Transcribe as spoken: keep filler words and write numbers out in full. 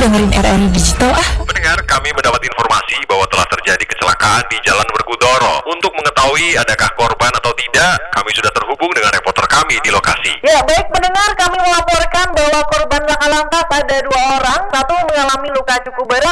dengerin R R I Digital ah. Pendengar, kami mendapat informasi bahwa telah terjadi kecelakaan di Jalan Werkudara. Untuk mengetahui adakah korban atau tidak, kami sudah terhubung dengan reporter kami di lokasi. Ya, baik pendengar, kami melaporkan bahwa korban laka lantas ada dua orang. Satu mengalami luka cukup berat